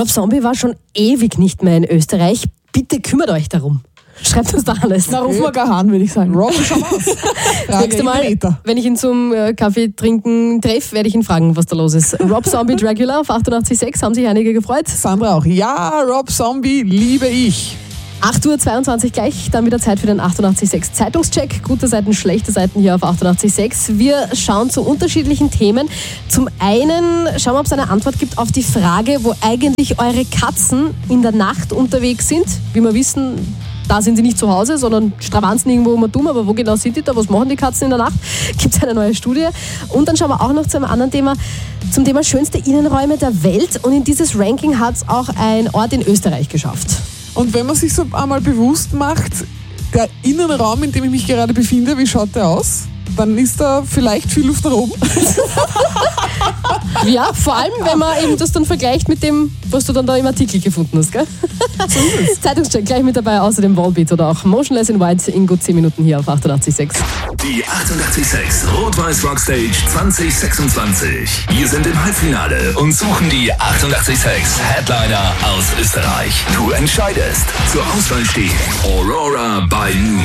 Rob Zombie war schon ewig nicht mehr in Österreich. Bitte kümmert euch darum. Schreibt uns da alles. Na, rufen wir gar an, würde ich sagen. Rob, schau aus. Das nächste Mal, wenn ich ihn zum Kaffee trinken treffe, werde ich ihn fragen, was da los ist. Rob Zombie Dracula auf 88.6, haben sich einige gefreut. Sandra auch. Ja, Rob Zombie liebe ich. 8.22 Uhr gleich, dann wieder Zeit für den 88.6 Zeitungscheck. Gute Seiten, schlechte Seiten hier auf 88.6. Wir schauen zu unterschiedlichen Themen. Zum einen schauen wir, ob es eine Antwort gibt auf die Frage, wo eigentlich eure Katzen in der Nacht unterwegs sind. Wie wir wissen, da sind sie nicht zu Hause, sondern stravanzen irgendwo dumm. Aber wo genau sind die da? Was machen die Katzen in der Nacht? Gibt es eine neue Studie. Und dann schauen wir auch noch zu einem anderen Thema, zum Thema schönste Innenräume der Welt. Und in dieses Ranking hat es auch ein Ort in Österreich geschafft. Und wenn man sich so einmal bewusst macht, der Innenraum, in dem ich mich gerade befinde, wie schaut der aus? Dann ist da vielleicht viel Luft nach oben. Ja, vor allem, wenn man eben das dann vergleicht mit dem, was du dann da im Artikel gefunden hast, gell? So ist es. Zeitungscheck gleich mit dabei, außerdem Wallbeat oder auch Motionless in White in gut 10 Minuten hier auf 88.6. Die 88.6 Rot-Weiß Rockstage 2026. Wir sind im Halbfinale und suchen die 88.6 Headliner aus Österreich. Du entscheidest. Zur Auswahl stehen Aurora by Moon.